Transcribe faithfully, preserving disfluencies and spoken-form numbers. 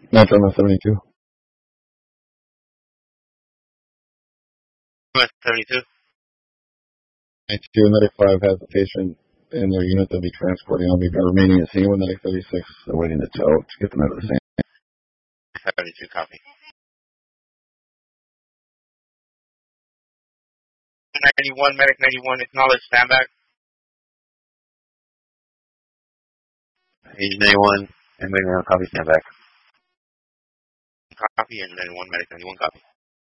Metro seventy-two. seventy-two. ninety-two, Medic five has a patient in their unit they'll be transporting. I'll be remaining at scene with Medic thirty-six, awaiting the tow to get them out of the scene. seventy-two, copy. ninety-one, Medic ninety-one, acknowledge, stand back. Page ninety-one, and Medic ninety-one, copy, stand back. Copy, and ninety-one, Medic ninety-one, copy.